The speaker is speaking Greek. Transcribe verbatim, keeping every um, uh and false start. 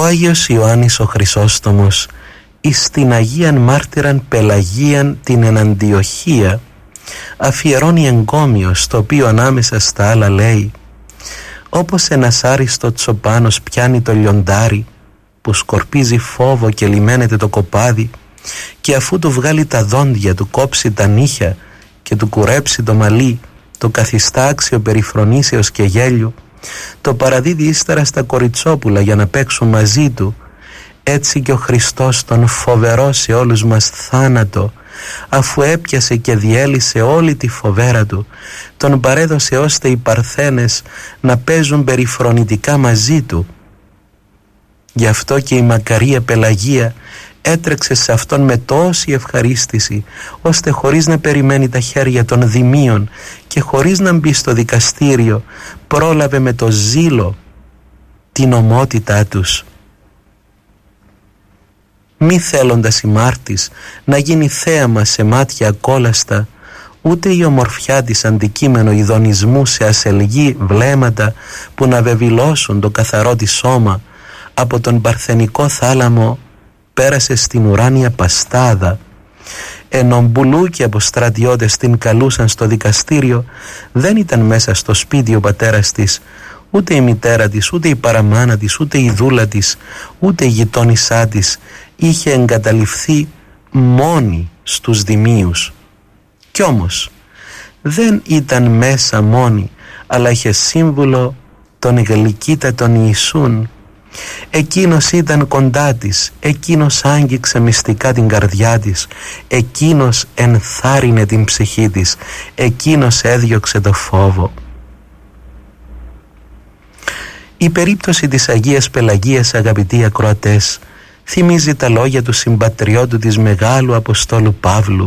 Ο Άγιος Ιωάννης ο Χρυσόστομος εις την Αγίαν Μάρτυραν Πελαγίαν την εν Αντιοχία αφιερώνει εγκόμιο, στο οποίο ανάμεσα στα άλλα λέει: όπως ένας άριστο τσοπάνος πιάνει το λιοντάρι που σκορπίζει φόβο και λιμένεται το κοπάδι, και αφού του βγάλει τα δόντια, του κόψει τα νύχια και του κουρέψει το μαλλί, το καθιστά άξιο περιφρονήσεως και γέλιου, το παραδίδει ύστερα στα κοριτσόπουλα για να παίξουν μαζί του, έτσι και ο Χριστός τον φοβερό σε όλους μας θάνατο, αφού έπιασε και διέλυσε όλη τη φοβέρα του, τον παρέδωσε ώστε οι παρθένες να παίζουν περιφρονητικά μαζί του. Γι' αυτό και η μακαρία Πελαγία έτρεξε σε αυτόν με τόση ευχαρίστηση, ώστε χωρίς να περιμένει τα χέρια των δημίων και χωρίς να μπει στο δικαστήριο, πρόλαβε με το ζήλο την ομότητά τους. Μη θέλοντας η Μάρτης να γίνει θέαμα σε μάτια ακόλαστα, ούτε η ομορφιά της αντικείμενο ειδονισμού σε ασελγή βλέμματα που να βεβηλώσουν το καθαρό της σώμα, από τον παρθενικό θάλαμο πέρασε στην ουράνια παστάδα. Ενώ μπουλούκοι από στρατιώτες την καλούσαν στο δικαστήριο, δεν ήταν μέσα στο σπίτι ο πατέρας της, ούτε η μητέρα της, ούτε η παραμάνα της, ούτε η δούλα της, ούτε η γειτόνισά της. Είχε εγκαταλειφθεί μόνη στους δημίους. Κι όμως δεν ήταν μέσα μόνη, αλλά είχε σύμβουλο τον γλυκύτατον Ιησούν. Εκείνος ήταν κοντά της, εκείνος άγγιξε μυστικά την καρδιά της, εκείνος ενθάρρυνε την ψυχή της, εκείνος έδιωξε το φόβο. Η περίπτωση της Αγίας Πελαγίας, αγαπητοί ακροατές, θυμίζει τα λόγια του συμπατριώτου της Μεγάλου Αποστόλου Παύλου: